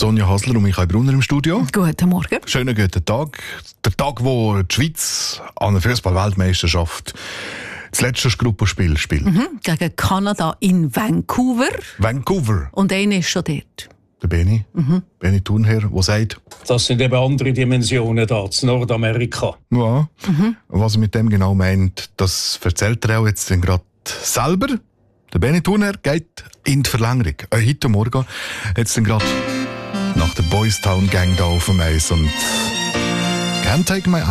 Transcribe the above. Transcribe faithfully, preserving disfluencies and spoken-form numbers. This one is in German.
Sonja Hasler und Michael Brunner im Studio. Guten Morgen. Schönen guten Tag. Der Tag, wo die Schweiz an der Fußball-Weltmeisterschaft das letzte Gruppenspiel spielt. Mhm, gegen Kanada in Vancouver. Vancouver. Und einer ist schon dort. Der Benny, mhm. Benny Thurnherr, der sagt... Das sind eben andere Dimensionen da, in Nordamerika. Ja, mhm. Was er mit dem genau meint, das erzählt er auch jetzt gerade selber. Der Benny Thurnherr geht in die Verlängerung. Äh, heute Morgen, jetzt gerade nach der Boys Town Gang da auf dem Eis und «Can't take my